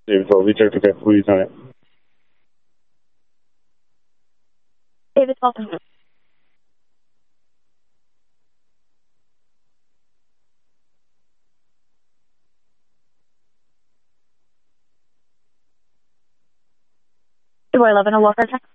David 12, we checked, okay, please on it. David 12. Boy 11, a welfare check.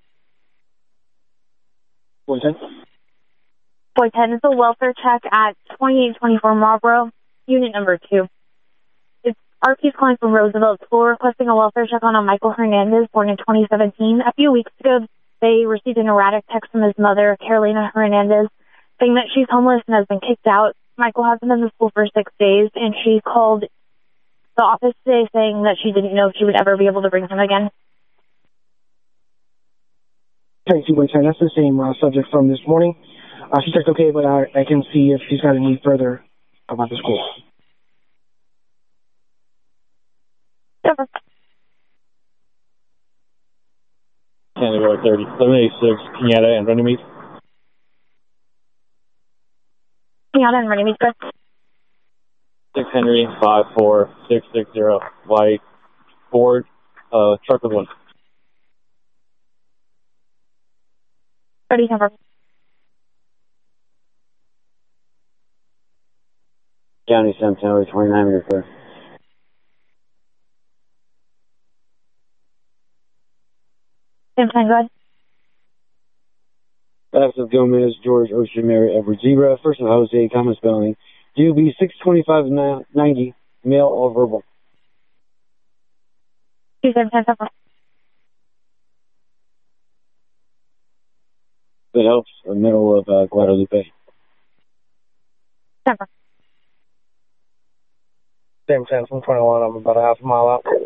Boy 10? Boy 10 is a welfare check at 2824 Marlboro, unit number 2. It's RP's calling from Roosevelt School requesting a welfare check on a Michael Hernandez, born in 2017. A few weeks ago, they received an erratic text from his mother, Carolina Hernandez, saying that she's homeless and has been kicked out. Michael hasn't been to school for 6 days, and she called the office today saying that she didn't know if she would ever be able to bring him again. Okay, Boy 10, that's the same subject from this morning. She checked okay, but I can see if she's got any further about the school. Over. Canada Road 30, 786, Pinata and Runnymede. Pinata and Runnymede, good. 6 Henry, 54660, white Ford, truck with one. 30 number. County Centenary 29 minutes first. Same time, go ahead. Last of Gomez, George, Ocean, Mary, Edward, Zebra. First of Jose, common spelling. DUB 62590, mail or verbal. 2710 number. If it helps, the middle of Guadalupe. Number. Same 10 from 21, I'm about a half a mile out.